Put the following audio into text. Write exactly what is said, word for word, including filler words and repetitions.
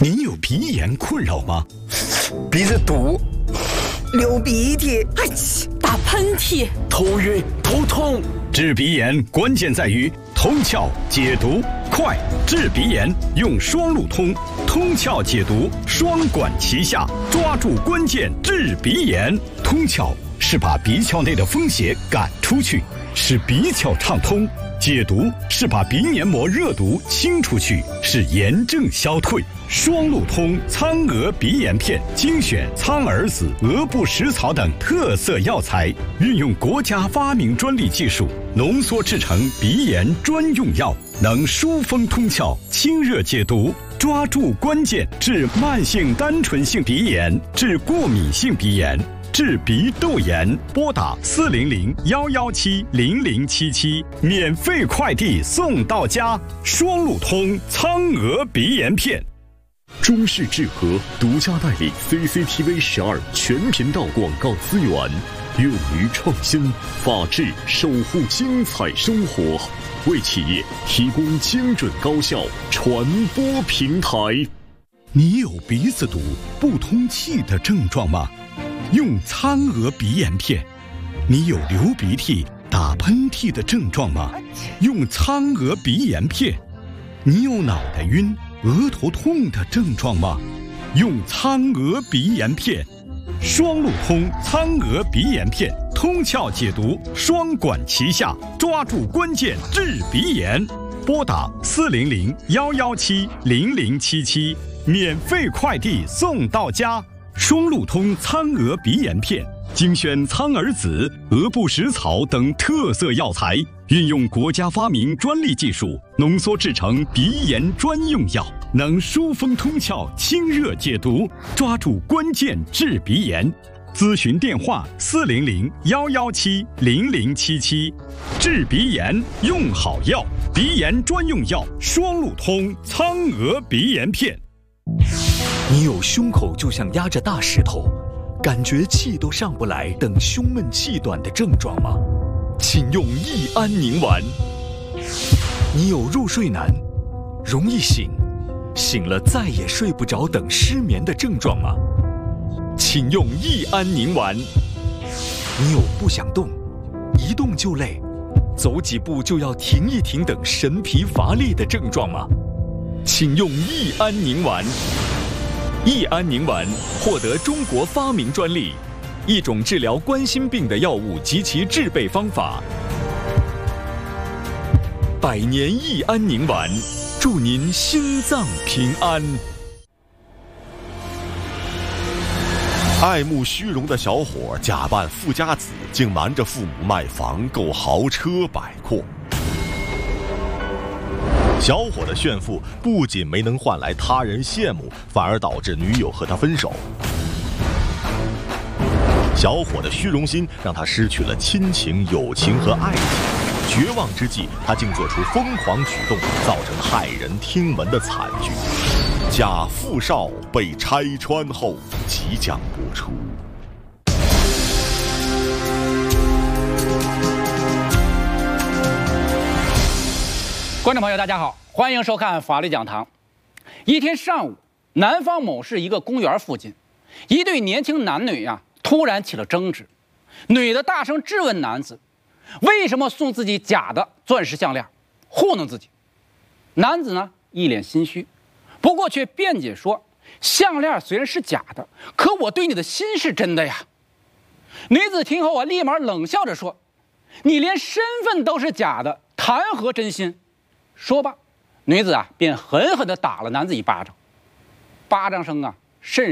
您有鼻炎困扰吗？ 鼻子堵， 流鼻涕， 哎嚏，打喷嚏， 头晕头痛。 治鼻炎关键在于通窍解毒快，治鼻炎用双路通，通窍解毒双管齐下，抓住关键治鼻炎。通窍是把鼻窍内的风邪赶出去，使鼻窍畅通；解毒是把鼻黏膜热毒清出去，使炎症消退。双路通苍蛾鼻炎片精选苍耳子、鹅不食草等特色药材，运用国家发明专利技术浓缩制成鼻炎专用药，能疏风通窍、清热解毒，抓住关键治慢性单纯性鼻炎、治过敏性鼻炎、治鼻窦炎。拨打四零零幺幺七零零七七，免费快递送到家。双路通苍蛾鼻炎片。 中视智和独家代理 C C T V 十二全频道广告资源，勇于创新，法治守护精彩生活，为企业提供精准高效传播平台。 你有鼻子堵、不通气的症状吗？用苍蛾鼻炎片。你有流鼻涕、打喷嚏的症状吗？用苍蛾鼻炎片。你有脑袋晕、额头痛的症状吗？用苍蛾鼻炎片。双路通苍蛾鼻炎片，通窍解毒双管齐下，抓住关键治鼻炎。拨打四零零幺幺七零零七七，免费快递送到家。双路通苍蛾鼻炎片精选苍耳子、鹅不食草等特色药材，运用国家发明专利技术浓缩制成鼻炎专用药，能疏风通窍、清热解毒，抓住关键治鼻炎。咨询电话：四零零幺幺七零零七七。治鼻炎用好药，鼻炎专用药双路通苍蛾鼻炎片。 你有胸口就像压着大石头，感觉气都上不来等胸闷气短的症状吗？请用益安宁丸。你有入睡难、容易醒、醒了再也睡不着等失眠的症状吗？请用益安宁丸。你有不想动、一动就累、走几步就要停一停等神疲乏力的症状吗？请用益安宁丸。益安宁丸获得中国发明专利，一种治疗冠心病的药物及其制备方法。百年益安宁丸，祝您心脏平安。 爱慕虚荣的小伙假扮富家子，竟瞒着父母卖房购豪车百阔。小伙的炫富不仅没能换来他人羡慕，反而导致女友和他分手。小伙的虚荣心让他失去了亲情、友情和爱情，绝望之际，他竟做出疯狂举动，造成骇人听闻的惨剧。假富少被拆穿后即将播出。 观众朋友，大家好，欢迎收看法律讲堂。一天上午，南方某市一个公园附近，一对年轻男女呀、啊，突然起了争执。女的大声质问男子，为什么送自己假的钻石项链，糊弄自己。男子呢，一脸心虚，不过却辩解说，项链虽然是假的，可我对你的心是真的呀。女子听后啊，立马冷笑着说，你连身份都是假的，谈何真心？说罢，女子啊便狠狠地打了男子一巴掌，巴掌声啊甚